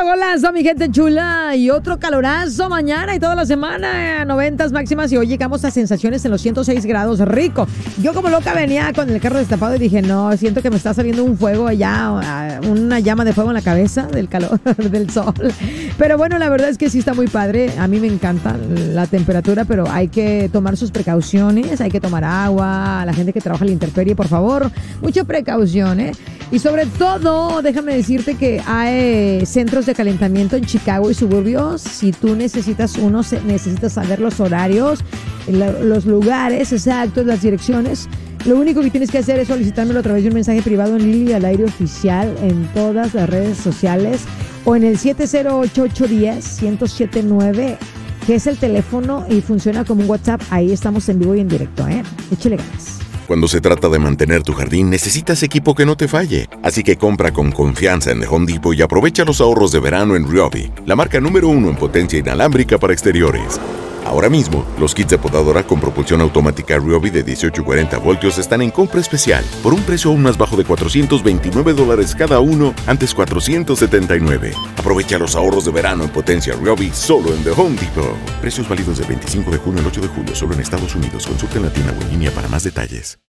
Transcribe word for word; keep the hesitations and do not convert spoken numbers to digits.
Otro golazo, mi gente chula. Y otro calorazo mañana y toda la semana. noventas máximas y hoy llegamos a sensaciones en los ciento seis grados. Rico. Yo como loca venía con el carro destapado y dije, no, siento que me está saliendo un fuego allá, una llama de fuego en la cabeza del calor del sol. Pero bueno, la verdad es que sí está muy padre. A mí me encanta la temperatura, pero hay que tomar sus precauciones. Hay que tomar agua. A la gente que trabaja en la intemperie, por favor, mucha precaución, ¿eh? Y sobre todo, déjame decirte que hay centros de calentamiento en Chicago y suburbios. Si tú necesitas uno, necesitas saber los horarios, los lugares exactos, las direcciones. Lo único que tienes que hacer es solicitármelo a través de un mensaje privado en Lili al aire oficial en todas las redes sociales o en el siete cero ocho, ocho uno cero, uno cero siete nueve, que es el teléfono y funciona como un WhatsApp. Ahí estamos en vivo y en directo, ¿eh? Échale ganas. Cuando se trata de mantener tu jardín, necesitas equipo que no te falle. Así que compra con confianza en The Home Depot y aprovecha los ahorros de verano en Ryobi, la marca número uno en potencia inalámbrica para exteriores. Ahora mismo, los kits de podadora con propulsión automática Ryobi de dieciocho y cuarenta voltios están en compra especial por un precio aún más bajo de cuatrocientos veintinueve dólares cada uno, antes cuatrocientos setenta y nueve. Aprovecha los ahorros de verano en potencia Ryobi solo en The Home Depot. Precios válidos del veinticinco de junio al ocho de julio solo en Estados Unidos. Consulta en la tienda o en línea para más detalles.